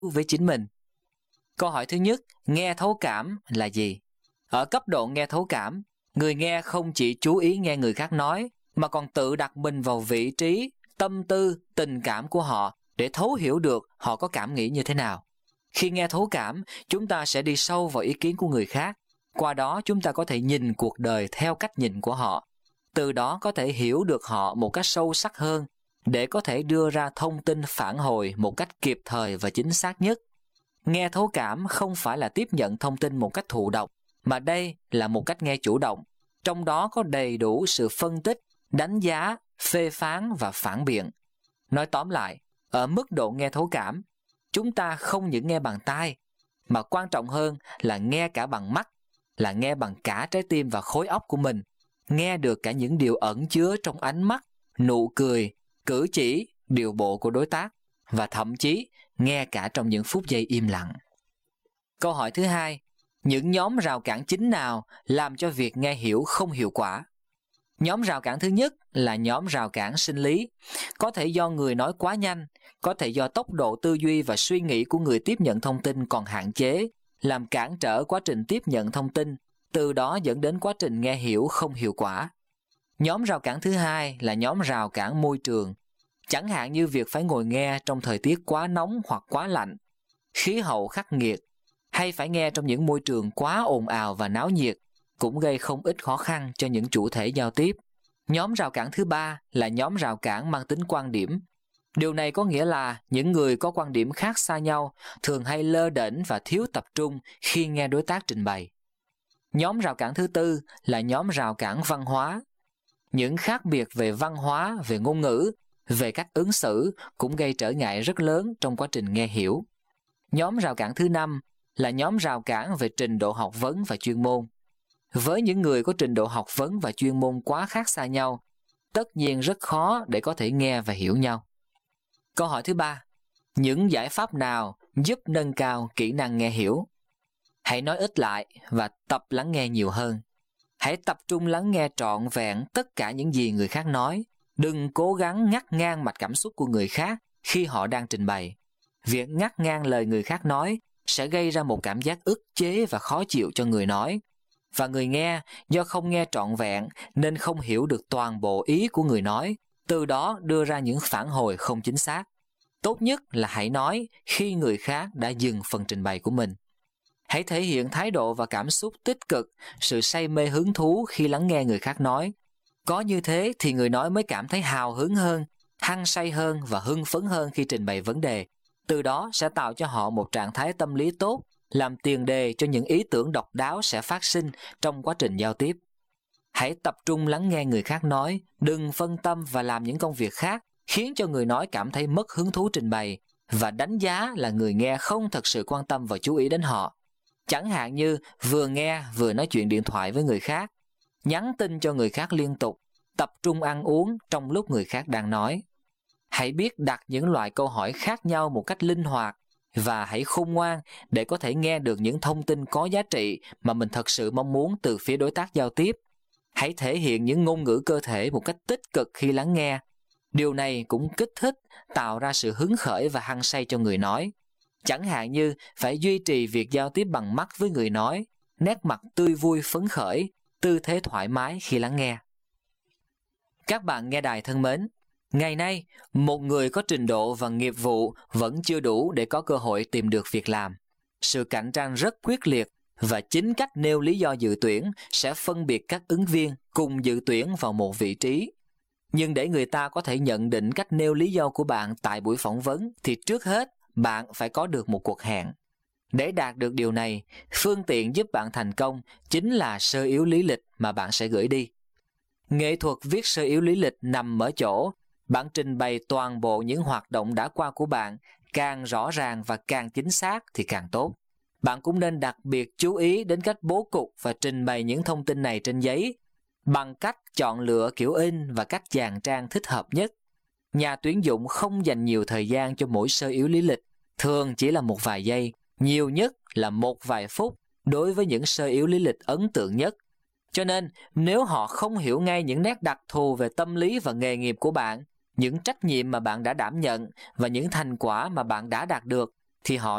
với chính mình. Câu hỏi thứ nhất, nghe thấu cảm là gì? Ở cấp độ nghe thấu cảm, người nghe không chỉ chú ý nghe người khác nói, mà còn tự đặt mình vào vị trí, tâm tư, tình cảm của họ để thấu hiểu được họ có cảm nghĩ như thế nào. Khi nghe thấu cảm, chúng ta sẽ đi sâu vào ý kiến của người khác. Qua đó chúng ta có thể nhìn cuộc đời theo cách nhìn của họ. Từ đó có thể hiểu được họ một cách sâu sắc hơn, để có thể đưa ra thông tin phản hồi một cách kịp thời và chính xác nhất. Nghe thấu cảm không phải là tiếp nhận thông tin một cách thụ động, mà đây là một cách nghe chủ động. Trong đó có đầy đủ sự phân tích, đánh giá, phê phán và phản biện. Nói tóm lại, ở mức độ nghe thấu cảm, chúng ta không những nghe bằng tai, mà quan trọng hơn là nghe cả bằng mắt, là nghe bằng cả trái tim và khối óc của mình, nghe được cả những điều ẩn chứa trong ánh mắt, nụ cười, cử chỉ, điều bộ của đối tác, và thậm chí nghe cả trong những phút giây im lặng. Câu hỏi thứ hai, những nhóm rào cản chính nào làm cho việc nghe hiểu không hiệu quả? Nhóm rào cản thứ nhất là nhóm rào cản sinh lý. Có thể do người nói quá nhanh, có thể do tốc độ tư duy và suy nghĩ của người tiếp nhận thông tin còn hạn chế, làm cản trở quá trình tiếp nhận thông tin, từ đó dẫn đến quá trình nghe hiểu không hiệu quả. Nhóm rào cản thứ hai là nhóm rào cản môi trường. Chẳng hạn như việc phải ngồi nghe trong thời tiết quá nóng hoặc quá lạnh, khí hậu khắc nghiệt, hay phải nghe trong những môi trường quá ồn ào và náo nhiệt, cũng gây không ít khó khăn cho những chủ thể giao tiếp. Nhóm rào cản thứ ba là nhóm rào cản mang tính quan điểm. Điều này có nghĩa là những người có quan điểm khác xa nhau thường hay lơ đễnh và thiếu tập trung khi nghe đối tác trình bày. Nhóm rào cản thứ tư là nhóm rào cản văn hóa. Những khác biệt về văn hóa, về ngôn ngữ, về cách ứng xử cũng gây trở ngại rất lớn trong quá trình nghe hiểu. Nhóm rào cản thứ năm là nhóm rào cản về trình độ học vấn và chuyên môn. Với những người có trình độ học vấn và chuyên môn quá khác xa nhau, tất nhiên rất khó để có thể nghe và hiểu nhau. Câu hỏi thứ ba, những giải pháp nào giúp nâng cao kỹ năng nghe hiểu? Hãy nói ít lại và tập lắng nghe nhiều hơn. Hãy tập trung lắng nghe trọn vẹn tất cả những gì người khác nói. Đừng cố gắng ngắt ngang mạch cảm xúc của người khác khi họ đang trình bày. Việc ngắt ngang lời người khác nói sẽ gây ra một cảm giác ức chế và khó chịu cho người nói. Và người nghe do không nghe trọn vẹn nên không hiểu được toàn bộ ý của người nói, từ đó đưa ra những phản hồi không chính xác. Tốt nhất là hãy nói khi người khác đã dừng phần trình bày của mình. Hãy thể hiện thái độ và cảm xúc tích cực, sự say mê hứng thú khi lắng nghe người khác nói. Có như thế thì người nói mới cảm thấy hào hứng hơn, hăng say hơn và hưng phấn hơn khi trình bày vấn đề. Từ đó sẽ tạo cho họ một trạng thái tâm lý tốt, làm tiền đề cho những ý tưởng độc đáo sẽ phát sinh trong quá trình giao tiếp. Hãy tập trung lắng nghe người khác nói, đừng phân tâm và làm những công việc khác, khiến cho người nói cảm thấy mất hứng thú trình bày, và đánh giá là người nghe không thật sự quan tâm và chú ý đến họ. Chẳng hạn như vừa nghe vừa nói chuyện điện thoại với người khác, nhắn tin cho người khác liên tục, tập trung ăn uống trong lúc người khác đang nói. Hãy biết đặt những loại câu hỏi khác nhau một cách linh hoạt, và hãy khôn ngoan để có thể nghe được những thông tin có giá trị mà mình thật sự mong muốn từ phía đối tác giao tiếp. Hãy thể hiện những ngôn ngữ cơ thể một cách tích cực khi lắng nghe. Điều này cũng kích thích, tạo ra sự hứng khởi và hăng say cho người nói. Chẳng hạn như phải duy trì việc giao tiếp bằng mắt với người nói, nét mặt tươi vui phấn khởi, tư thế thoải mái khi lắng nghe. Các bạn nghe đài thân mến, ngày nay, một người có trình độ và nghiệp vụ vẫn chưa đủ để có cơ hội tìm được việc làm. Sự cạnh tranh rất quyết liệt, và chính cách nêu lý do dự tuyển sẽ phân biệt các ứng viên cùng dự tuyển vào một vị trí. Nhưng để người ta có thể nhận định cách nêu lý do của bạn tại buổi phỏng vấn thì trước hết bạn phải có được một cuộc hẹn. Để đạt được điều này, phương tiện giúp bạn thành công chính là sơ yếu lý lịch mà bạn sẽ gửi đi. Nghệ thuật viết sơ yếu lý lịch nằm ở chỗ bạn trình bày toàn bộ những hoạt động đã qua của bạn, càng rõ ràng và càng chính xác thì càng tốt. Bạn cũng nên đặc biệt chú ý đến cách bố cục và trình bày những thông tin này trên giấy, bằng cách chọn lựa kiểu in và cách dàn trang thích hợp nhất. Nhà tuyển dụng không dành nhiều thời gian cho mỗi sơ yếu lý lịch, thường chỉ là một vài giây, nhiều nhất là một vài phút đối với những sơ yếu lý lịch ấn tượng nhất. Cho nên, nếu họ không hiểu ngay những nét đặc thù về tâm lý và nghề nghiệp của bạn, những trách nhiệm mà bạn đã đảm nhận và những thành quả mà bạn đã đạt được, thì họ